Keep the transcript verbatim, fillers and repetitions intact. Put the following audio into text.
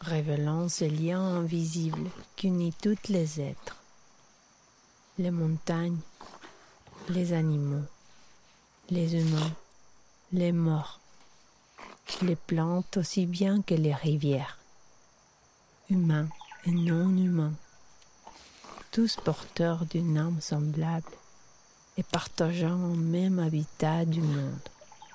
révélant ce lien invisible qui unit tous les êtres, les montagnes, les animaux, les humains, les morts, les plantes aussi bien que les rivières, humains et non humains, tous porteurs d'une âme semblable et partageant un même habitat du monde.